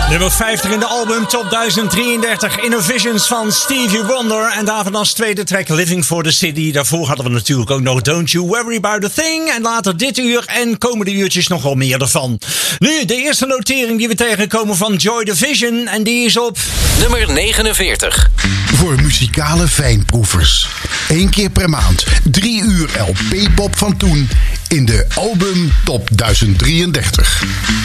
Nummer 50 in de album Top 1033 Innovisions van Stevie Wonder. En daarvan als tweede track Living for the City. Daarvoor hadden we natuurlijk ook nog Don't You Worry About a Thing. En later dit uur en komende uurtjes nog wel meer ervan. Nu de eerste notering die we tegenkomen van Joy Division. En die is op nummer 49. Voor muzikale fijnproevers. 1 keer per maand 3 uur LP-pop van toen in de album Top 1033.